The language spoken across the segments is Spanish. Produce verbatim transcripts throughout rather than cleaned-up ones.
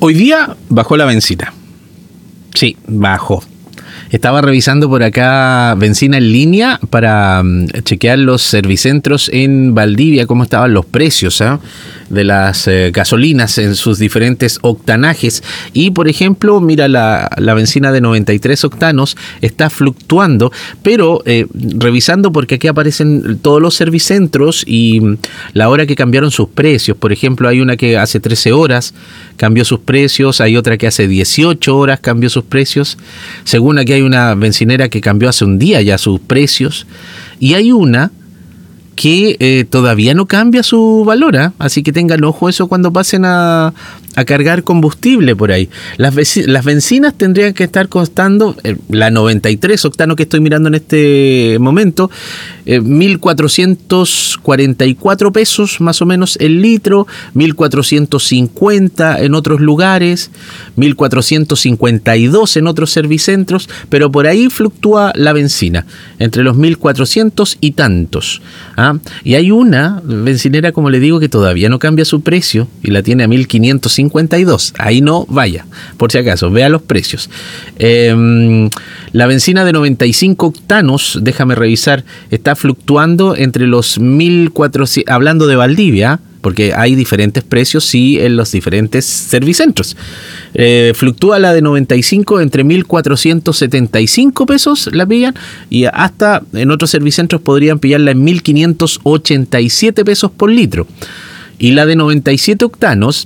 Hoy día bajó la benzina. Sí, bajó. Estaba revisando por acá benzina en línea para um, chequear los servicentros en Valdivia, cómo estaban los precios ¿eh? de las eh, gasolinas en sus diferentes octanajes. Y, por ejemplo, mira, la, la benzina de noventa y tres octanos está fluctuando, pero eh, revisando porque aquí aparecen todos los servicentros y um, la hora que cambiaron sus precios. Por ejemplo, hay una que hace trece horas cambió sus precios, hay otra que hace dieciocho horas cambió sus precios. Según aquí hay una bencinera que cambió hace un día ya sus precios, y hay una que eh, todavía no cambia su valor, ¿eh? Así que tengan ojo eso cuando pasen a, a cargar combustible por ahí. Las, las bencinas tendrían que estar costando, eh, la noventa y tres octano que estoy mirando en este momento, eh, mil cuatrocientos cuarenta y cuatro pesos más o menos el litro, mil cuatrocientos cincuenta en otros lugares, mil cuatrocientos cincuenta y dos en otros servicentros, pero por ahí fluctúa la benzina, entre los mil cuatrocientos y tantos. ¿Ah? Y hay una bencinera, como le digo, que todavía no cambia su precio y la tiene a mil quinientos cincuenta y dos. Ahí no vaya, por si acaso, vea los precios. Eh, la benzina de noventa y cinco octanos, déjame revisar, está fluctuando entre los mil cuatrocientos, hablando de Valdivia, porque hay diferentes precios sí en los diferentes servicentros. Eh, fluctúa la de noventa y cinco entre mil cuatrocientos setenta y cinco pesos la pillan, y hasta en otros servicentros podrían pillarla en mil quinientos ochenta y siete pesos por litro. Y la de noventa y siete octanos,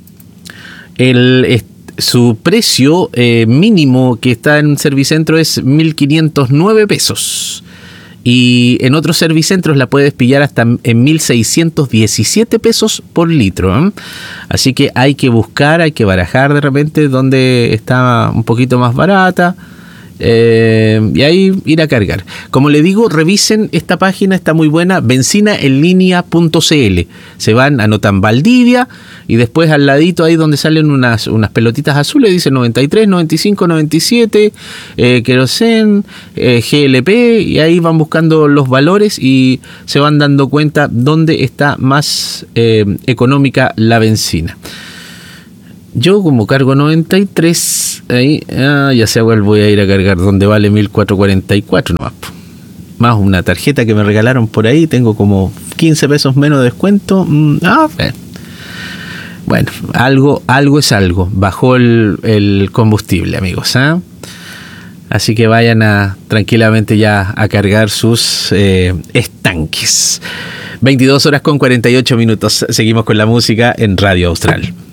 el, su precio eh, mínimo que está en servicentro es mil quinientos nueve pesos. Y en otros servicentros la puedes pillar hasta en mil seiscientos diecisiete pesos por litro. ¿eh? Así que hay que buscar, hay que barajar de repente donde está un poquito más barata. Eh, y ahí ir a cargar. Como le digo, revisen esta página, está muy buena, benzina en línea punto c l. Se van, anotan Valdivia y después al ladito ahí donde salen unas, unas pelotitas azules dice noventa y tres, noventa y cinco, noventa y siete, eh, querosén, eh, G L P, y ahí van buscando los valores y se van dando cuenta dónde está más eh, económica la benzina. Yo como cargo noventa y tres, ahí, ah, ya sé cuál voy a ir a cargar, donde vale mil cuatrocientos cuarenta y cuatro nomás. Más una tarjeta que me regalaron por ahí, tengo como quince pesos menos de descuento. Mm, ah, eh. Bueno, algo, algo es algo. Bajó el, el combustible, amigos. ¿eh? Así que vayan a tranquilamente ya a cargar sus eh, estanques. veintidós horas con cuarenta y ocho minutos. Seguimos con la música en Radio Austral.